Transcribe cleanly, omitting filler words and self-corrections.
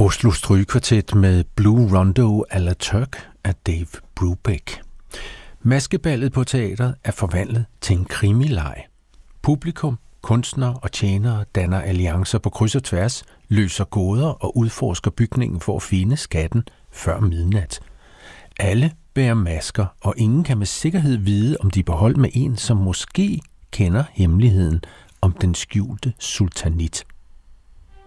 Oslo Strygekvartet med Blue Rondo à la Turk af Dave Brubeck. Maskeballet på teatret er forvandlet til en krimileg. Publikum, kunstnere og tjenere danner alliancer på kryds og tværs, løser gåder og udforsker bygningen for at finde skatten før midnat. Alle bærer masker, og ingen kan med sikkerhed vide, om de er beholdt med en, som måske kender hemmeligheden om den skjulte sultanit.